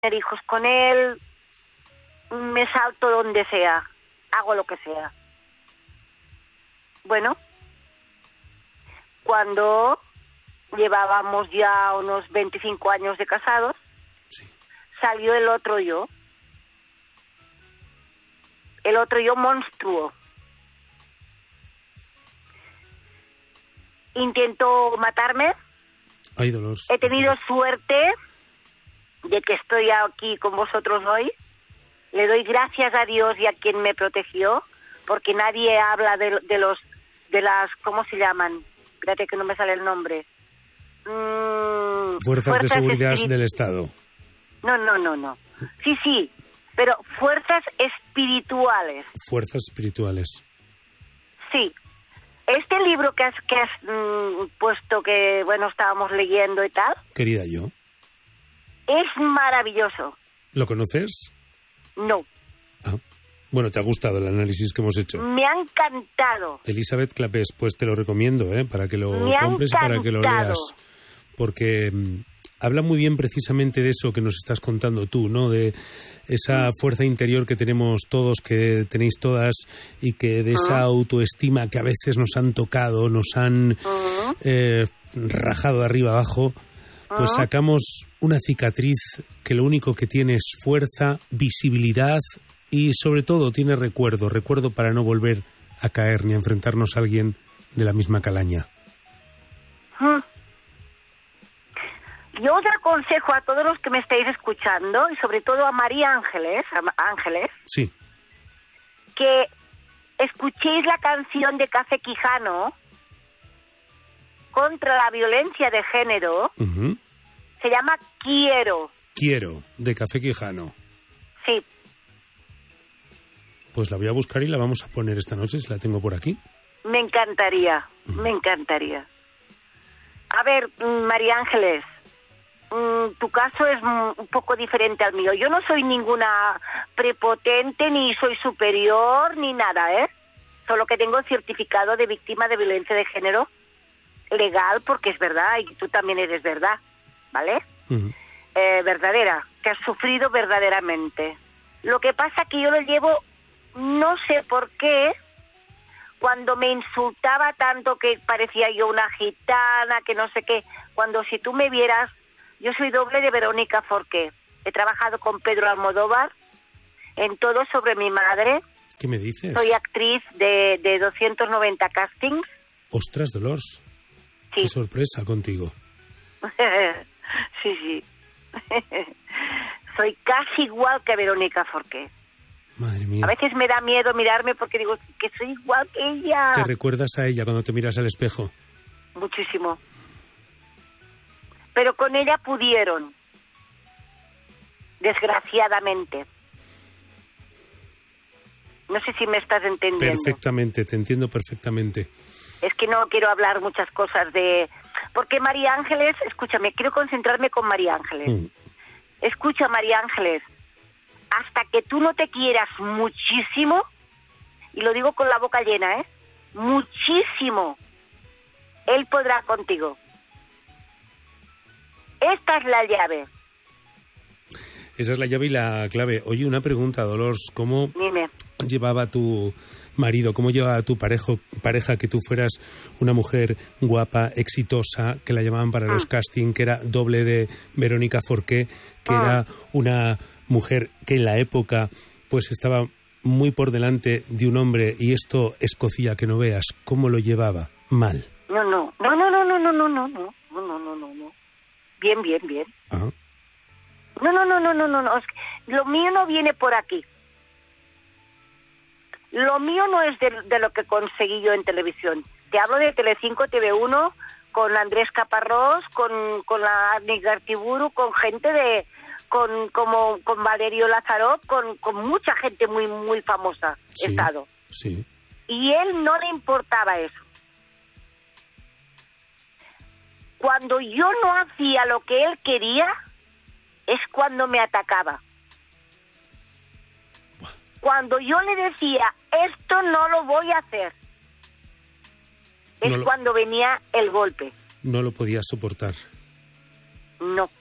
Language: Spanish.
tener hijos con él, me salto donde sea, hago lo que sea. Bueno, cuando llevábamos ya unos 25 años de casados, Sí. salió el otro yo monstruo. Intentó matarme. Ay, Dolores. He tenido suerte de que estoy aquí con vosotros hoy. Le doy gracias a Dios y a quien me protegió, porque nadie habla de las, ¿cómo se llaman? Espérate que no me sale el nombre. Fuerzas de seguridad del Estado. No. Sí, pero fuerzas espirituales. Fuerzas espirituales. Sí. Este libro que has puesto, que bueno, estábamos leyendo y tal, Querida yo. es maravilloso. ¿Lo conoces? No. Ah. Bueno, ¿te ha gustado el análisis que hemos hecho? Me ha encantado. Elizabeth Clapés, pues te lo recomiendo, para que lo Me ha compres, para que lo encantado. leas. Porque habla muy bien precisamente de eso que nos estás contando tú, ¿no? De esa fuerza interior que tenemos todos, que tenéis todas, y que de esa autoestima que a veces nos han tocado, nos han rajado de arriba abajo, pues sacamos una cicatriz que lo único que tiene es fuerza, visibilidad y sobre todo tiene recuerdo para no volver a caer ni a enfrentarnos a alguien de la misma calaña. Yo os aconsejo a todos los que me estáis escuchando, y sobre todo a María Ángeles, Sí. que escuchéis la canción de Café Quijano contra la violencia de género. Uh-huh. Se llama Quiero, de Café Quijano. Sí. Pues la voy a buscar y la vamos a poner esta noche, si la tengo por aquí. Me encantaría. A ver, María Ángeles, tu caso es un poco diferente al mío. Yo no soy ninguna prepotente, ni soy superior, ni nada, Solo que tengo certificado de víctima de violencia de género legal, porque es verdad, y tú también eres verdad, ¿vale? Uh-huh. Verdadera, que has sufrido verdaderamente. Lo que pasa que yo lo llevo, no sé por qué, cuando me insultaba tanto que parecía yo una gitana, que no sé qué, cuando si tú me vieras, yo soy doble de Verónica Forqué. He trabajado con Pedro Almodóvar en Todo sobre mi madre. ¿Qué me dices? Soy actriz de 290 castings. ¡Ostras, Dolores! Sí. ¡Qué sorpresa contigo! Sí. Soy casi igual que Verónica Forqué. Madre mía. A veces me da miedo mirarme porque digo que soy igual que ella. ¿Te recuerdas a ella cuando te miras al espejo? Muchísimo. Pero con ella pudieron. Desgraciadamente. No sé si me estás entendiendo. Perfectamente, te entiendo perfectamente. Es que no quiero hablar muchas cosas de... Porque María Ángeles, escúchame, quiero concentrarme con María Ángeles. Escucha, María Ángeles, hasta que tú no te quieras muchísimo, y lo digo con la boca llena, muchísimo, él podrá contigo. Esta es la llave. Esa es la llave y la clave. Oye, una pregunta, Dolores, ¿cómo Dime. llevaba tu marido, cómo llevaba tu pareja que tú fueras una mujer guapa, exitosa, que la llamaban para los castings, que era doble de Verónica Forqué, que era una mujer que en la época pues estaba muy por delante de un hombre, y esto escocía que no veas? ¿Cómo lo llevaba? Mal. No. Bien. Ajá. No. Lo mío no viene por aquí. Lo mío no es de lo que conseguí yo en televisión. Te hablo de Telecinco, TV1, con Andrés Caparrós, con la Nigartiburu, con gente con Valerio Lazarov, con mucha gente muy muy famosa. Sí, he estado. Sí. Y él no le importaba eso. Cuando yo no hacía lo que él quería, es cuando me atacaba. Cuando yo le decía, esto no lo voy a hacer, es cuando venía el golpe. No lo podía soportar. No.